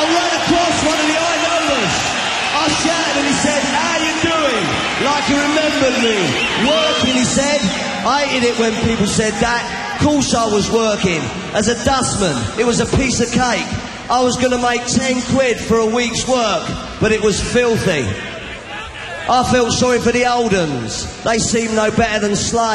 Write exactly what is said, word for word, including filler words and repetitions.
ran across one of the I knowers. I shouted and he said, how you doing? Like he remembered me. Working, he said. I hated it when people said that. Of course I was working. As a dustman, it was a piece of cake. I was going to make ten quid for a week's work, but it was filthy. I felt sorry for the old uns. They seemed no better than slaves.